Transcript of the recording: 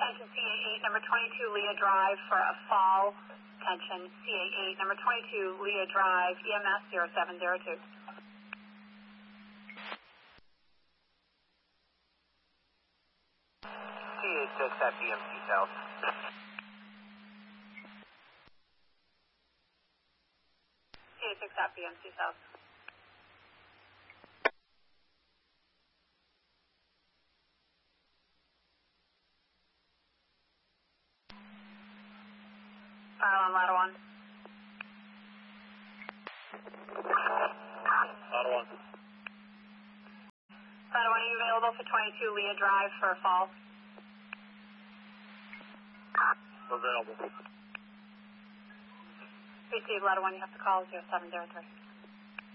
Attention CA8, number 22 Leah Drive for a fall. Attention CA8, number 22 Leah Drive, EMS 0702. CA6 at BMC South. CA6 at BMC South. File on ladder 1. Ladder 1. Ladder 1, are you available for 22 Leah Drive for a fall? Available. Receive ladder 1, you have to call 0703.